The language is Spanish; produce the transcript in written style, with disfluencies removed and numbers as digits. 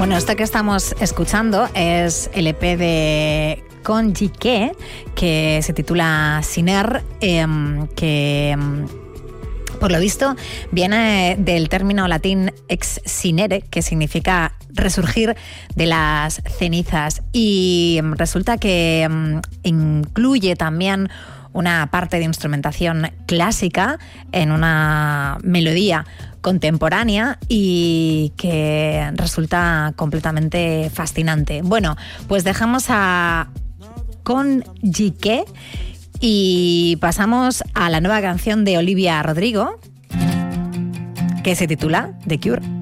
Bueno, esto que estamos escuchando es el EP de Con Jiqué, que se titula Siner, que por lo visto viene del término latín ex sinere, que significa resurgir de las cenizas, y resulta que incluye también una parte de instrumentación clásica en una melodía contemporánea y que resulta completamente fascinante. Bueno, pues dejamos a Con Jiqué y pasamos a la nueva canción de Olivia Rodrigo, que se titula The Cure.